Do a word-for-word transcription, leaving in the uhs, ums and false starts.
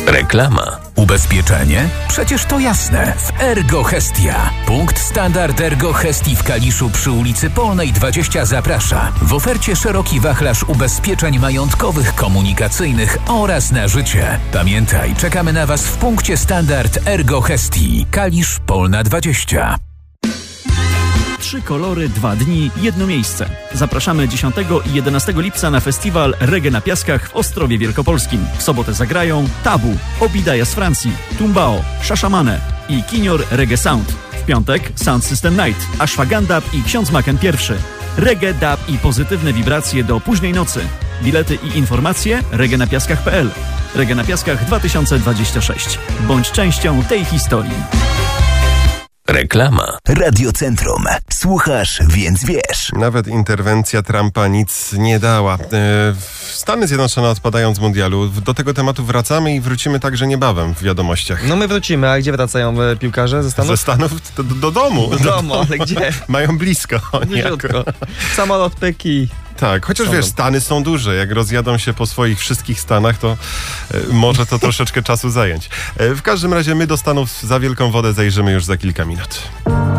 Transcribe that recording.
Reklama. Ubezpieczenie? Przecież to jasne. W Ergo Hestia. Punkt Standard Ergo Hestii w Kaliszu przy ulicy Polnej dwadzieścia zaprasza. W ofercie szeroki wachlarz ubezpieczeń majątkowych, komunikacyjnych oraz na życie. Pamiętaj, czekamy na Was w punkcie Standard Ergo Hestii. Kalisz Polna dwadzieścia. Trzy kolory, dwa dni, jedno miejsce. Zapraszamy dziesiątego i jedenastego lipca na festiwal Reggae na Piaskach w Ostrowie Wielkopolskim. W sobotę zagrają Tabu, Obidaja z Francji, Tumbao, Shashamane i Kinior Reggae Sound. W piątek Sound System Night, Ashwagandha i Ksiądz Maken pierwszy. Reggae, dub i pozytywne wibracje do późnej nocy. Bilety i informacje reggae na piaskach kropka p l. Reggae na Piaskach dwa tysiące dwadzieścia sześć. Bądź częścią tej historii. Reklama. Radiocentrum. Słuchasz, więc wiesz. Nawet interwencja Trumpa nic nie dała. Stany Zjednoczone odpadają z mundialu. Do tego tematu wracamy i wrócimy także niebawem w wiadomościach. No my wrócimy, a gdzie wracają piłkarze ze Stanów? Ze Stanów do, do domu. Do domu, ale gdzie? Mają blisko. Bliziutko. Samolot pyki. Tak, chociaż Są wiesz, tam. Stany są duże. Jak rozjadą się po swoich wszystkich stanach, to e, może to troszeczkę czasu zająć. E, w każdym razie my do Stanów za wielką wodę zajrzymy już za kilka minut.